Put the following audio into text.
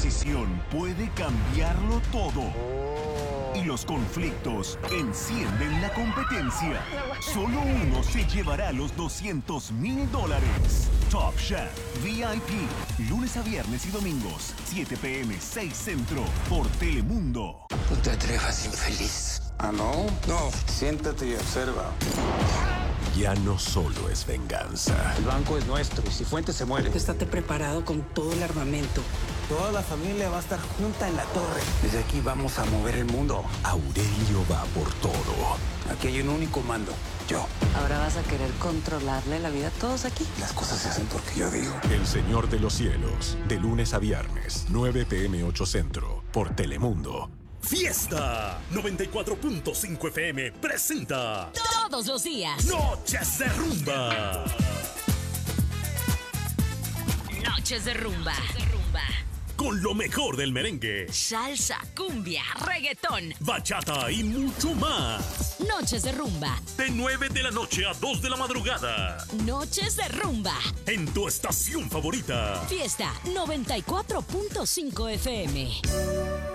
decisión puede cambiarlo todo. Y los conflictos encienden la competencia. Solo uno se llevará los $200,000. Top Chef VIP. Lunes a viernes y domingos, 7 p.m., 6 Centro, por Telemundo. No te atrevas, infeliz. ¿Ah, no? No. Siéntate y observa. Ya no solo es venganza. El banco es nuestro y si Fuentes se muere... Estate preparado con todo el armamento. Toda la familia va a estar junta en la torre. Desde aquí vamos a mover el mundo. Aurelio va por todo. Aquí hay un único mando, yo. Ahora vas a querer controlarle la vida a todos aquí. Las cosas se hacen porque yo digo. El Señor de los Cielos, de lunes a viernes, 9 p.m. 8 Centro, por Telemundo. Fiesta 94.5 FM presenta todos los días Noches de Rumba. Noches de Rumba. Con lo mejor del merengue, Salsa, cumbia, reggaetón, bachata y mucho más. Noches de Rumba. De 9 de la noche a 2 de la madrugada. Noches de Rumba. En tu estación favorita. Fiesta 94.5 FM.